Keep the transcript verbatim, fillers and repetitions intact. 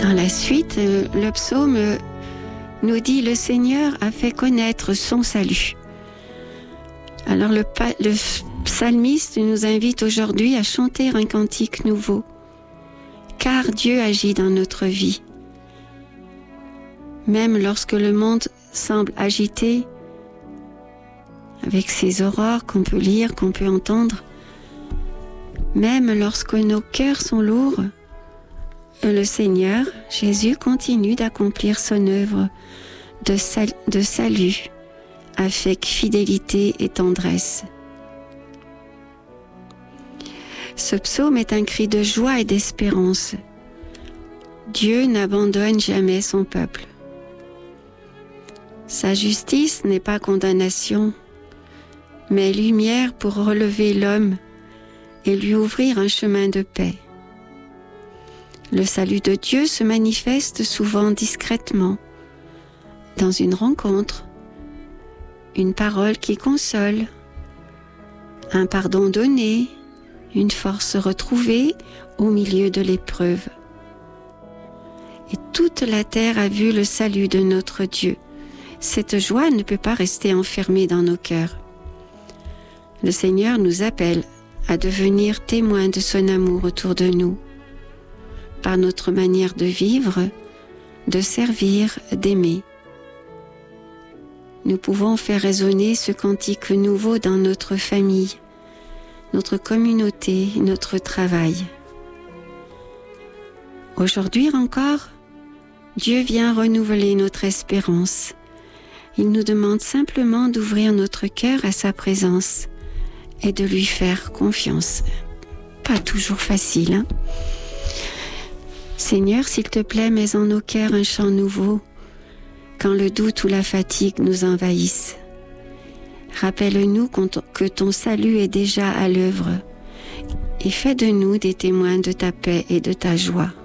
Dans la suite, le psaume nous dit « Le Seigneur a fait connaître son salut ». Alors le, le psalmiste nous invite aujourd'hui à chanter un cantique nouveau, car Dieu agit dans notre vie. Même lorsque le monde semble agité, avec ses aurores qu'on peut lire, qu'on peut entendre, même lorsque nos cœurs sont lourds, le Seigneur, Jésus, continue d'accomplir son œuvre de, sal- de salut avec fidélité et tendresse. Ce psaume est un cri de joie et d'espérance. Dieu n'abandonne jamais son peuple. Sa justice n'est pas condamnation, mais lumière pour relever l'homme et lui ouvrir un chemin de paix. Le salut de Dieu se manifeste souvent discrètement, dans une rencontre, une parole qui console, un pardon donné, une force retrouvée au milieu de l'épreuve. Et toute la terre a vu le salut de notre Dieu. Cette joie ne peut pas rester enfermée dans nos cœurs. Le Seigneur nous appelle à devenir témoins de son amour autour de nous, par notre manière de vivre, de servir, d'aimer. Nous pouvons faire résonner ce cantique nouveau dans notre famille, notre communauté, notre travail. Aujourd'hui encore, Dieu vient renouveler notre espérance. Il nous demande simplement d'ouvrir notre cœur à sa présence et de lui faire confiance. Pas toujours facile, hein? Seigneur, s'il te plaît, mets en nos cœurs un chant nouveau, quand le doute ou la fatigue nous envahissent. Rappelle-nous que ton salut est déjà à l'œuvre et fais de nous des témoins de ta paix et de ta joie.